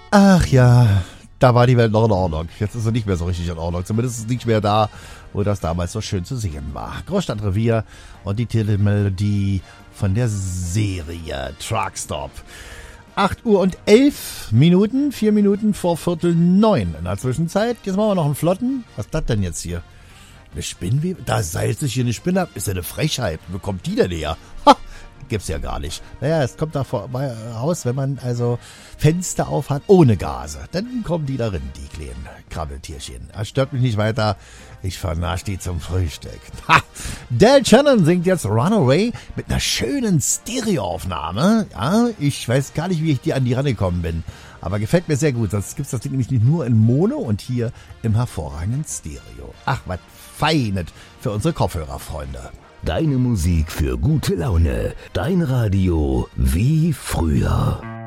Ach ja, da war die Welt noch in Ordnung. Jetzt ist sie nicht mehr so richtig in Ordnung. Zumindest ist es nicht mehr da, wo das damals so schön zu sehen war. Großstadtrevier und die Titelmelodie von der Serie Truckstop. 8 Uhr und 11 Minuten, 4 Minuten vor 8:45 in der Zwischenzeit. Jetzt machen wir noch einen Flotten. Was ist das denn jetzt hier? Eine Spinnwebe? Da seilt sich hier eine Spinne ab. Ist ja eine Frechheit. Wo kommt die denn her? Ha! Gibt's ja gar nicht. Naja, es kommt da raus, wenn man also Fenster auf hat ohne Gase. Dann kommen die darin, die kleinen Krabbeltierchen. Das stört mich nicht weiter. Ich vernasche die zum Frühstück. Ha! Del Shannon singt jetzt Runaway mit einer schönen Stereoaufnahme. Ja, ich weiß gar nicht, wie ich an die rangekommen bin. Aber gefällt mir sehr gut. Sonst gibt's das Ding nämlich nicht nur in Mono und hier im hervorragenden Stereo. Ach, was Feines für unsere Kopfhörerfreunde. Deine Musik für gute Laune. Dein Radio wie früher.